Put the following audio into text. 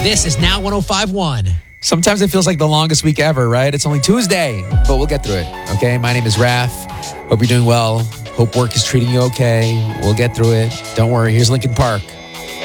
This is Now 105.1. Sometimes it feels like the longest week ever, right? It's only Tuesday, but we'll get through it, okay? My name is Raph. Hope you're doing well. Hope work is treating you okay. We'll get through it. Don't worry. Here's Linkin Park